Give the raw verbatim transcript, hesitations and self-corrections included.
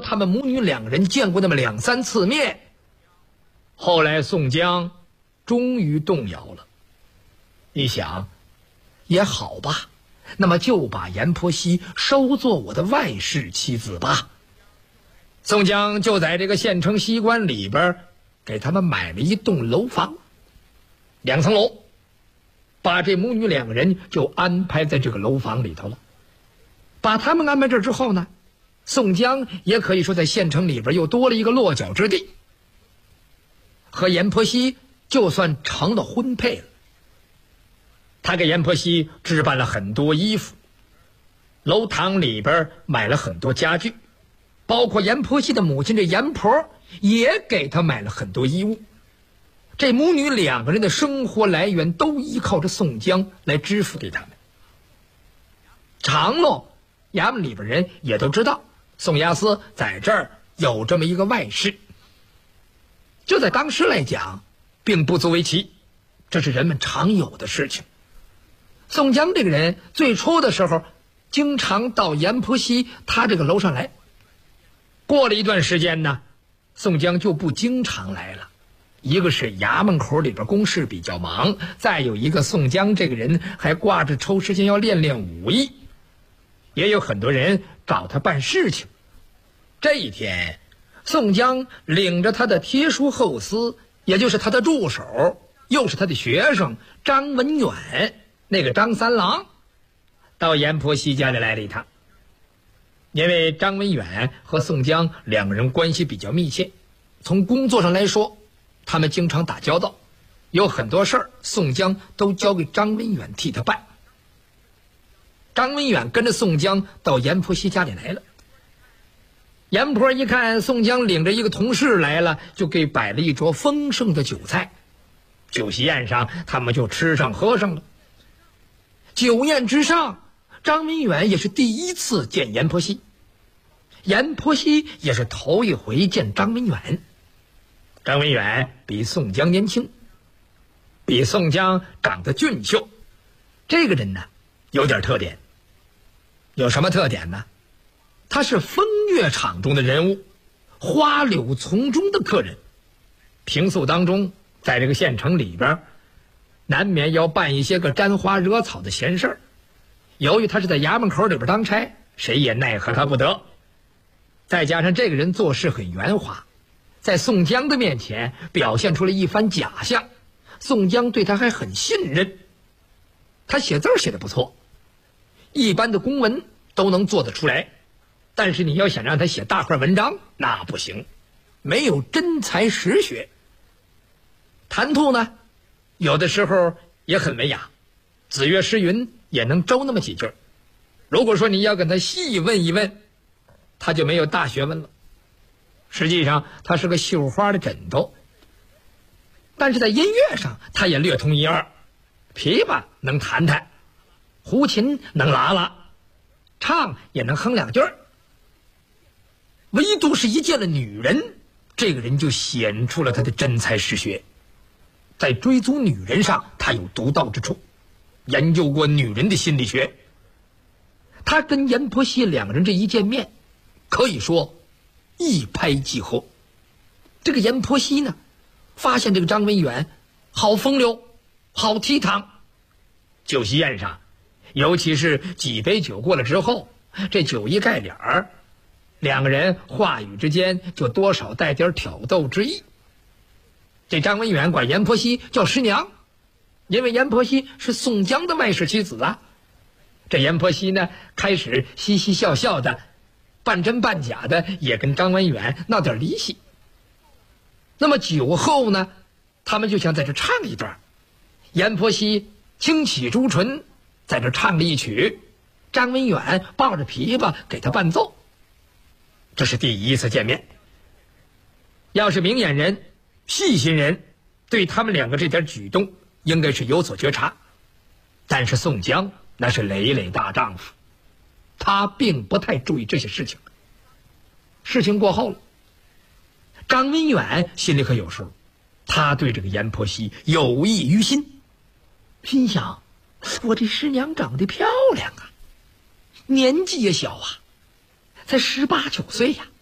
他们母女两个人见过那么两三次面。后来宋江终于动摇了，一想也好吧，那么就把阎婆惜收做我的外室妻子吧。宋江就在这个县城西关里边给他们买了一栋楼房，两层楼，把这母女两个人就安排在这个楼房里头了。把他们安排这之后呢，宋江也可以说在县城里边又多了一个落脚之地，和阎婆惜就算成了婚配了。他给阎婆惜置办了很多衣服，楼堂里边买了很多家具，包括阎婆惜的母亲这阎婆也给他买了很多衣物。这母女两个人的生活来源都依靠着宋江来支付给他们。长喽衙门里边人也都知道宋押司在这儿有这么一个外室，这在当时来讲并不足为奇，这是人们常有的事情。宋江这个人最初的时候经常到阎婆惜他这个楼上来，过了一段时间呢，宋江就不经常来了。一个是衙门口里边公事比较忙，再有一个宋江这个人还挂着抽时间要练练武艺，也有很多人找他办事情。这一天，宋江领着他的贴书后司，也就是他的助手，又是他的学生张文远，那个张三郎，到阎婆惜家里来了一趟。因为张文远和宋江两个人关系比较密切，从工作上来说他们经常打交道，有很多事儿宋江都交给张文远替他办。张文远跟着宋江到阎婆惜家里来了，阎婆一看宋江领着一个同事来了，就给摆了一桌丰盛的酒菜。酒席宴上他们就吃上喝上了。酒宴之上，张文远也是第一次见阎婆惜，阎婆惜也是头一回见张文远。张文远比宋江年轻，比宋江长得俊秀。这个人呢有点特点。有什么特点呢？他是风月场中的人物，花柳丛中的客人。平素当中在这个县城里边难免要办一些个沾花惹草的闲事儿，由于他是在衙门口里边当差，谁也奈何他不得。再加上这个人做事很圆滑，在宋江的面前表现出了一番假象，宋江对他还很信任。他写字写得不错，一般的公文都能做得出来，但是你要想让他写大块文章那不行，没有真才实学。谈吐呢有的时候也很文雅，子曰诗云也能周那么几句。如果说你要跟他细问一问，他就没有大学问了。实际上他是个绣花的枕头。但是在音乐上他也略通一二，琵琶能弹弹，胡琴能拉拉，唱也能哼两句儿。唯独是一见了女人，这个人就显出了他的真才实学。在追逐女人上他有独到之处，研究过女人的心理学。他跟阎婆惜两个人这一见面，可以说一拍即合。这个阎婆惜呢发现这个张文远好风流，好倜傥。酒席宴上，尤其是几杯酒过了之后，这酒一盖脸儿，两个人话语之间就多少带点挑逗之意。这张文远管阎婆惜叫师娘，因为阎婆惜是宋江的外室妻子啊。这阎婆惜呢开始嘻嘻笑笑的，半真半假的也跟张文远闹点离析。那么酒后呢，他们就想在这唱一段。阎婆惜轻启朱唇，在这唱了一曲，张文远抱着琵琶给他伴奏。这是第一次见面。要是明眼人细心人，对他们两个这点举动应该是有所觉察。但是宋江那是累累大丈夫，他并不太注意这些事情。事情过后了，张文远心里可有数，他对这个阎婆惜有意于心，心想我这师娘长得漂亮啊，年纪也小啊，才十八九岁呀，